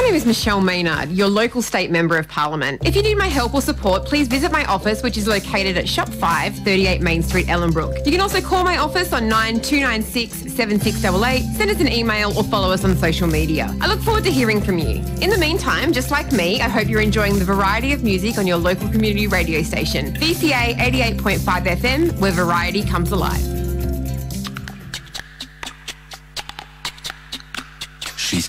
name is Michelle Maynard, your local state member of parliament. If you need my help or support, please visit my office, which is located at Shop 5, 38 Main Street, Ellenbrook. You can also call my office on 9296 7688, send us an email or follow us on social media. I look forward to hearing from you. In the meantime, just like me, I hope you're enjoying the variety of music on your local community radio station, VCA 88.5 FM, where variety comes alive.